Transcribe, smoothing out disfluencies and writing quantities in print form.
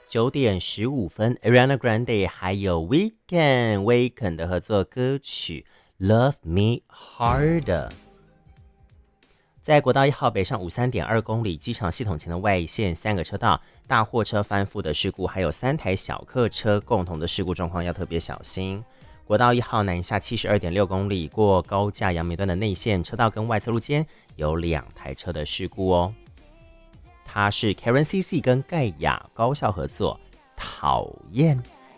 9点15分 Ariana Grande 还有 Weeknd 的合作歌曲 Love Me Harder。在国道1号北上53.2公里机场系统前的外线3个车道，大货车翻覆的事故，还有3台小客车共同的事故状况要特别小心。国道1号南下72.6公里过高架阳明段的内线车道跟外侧路间有2台车的事故哦。它是 Karen CC 跟盖亚高效合作，讨厌。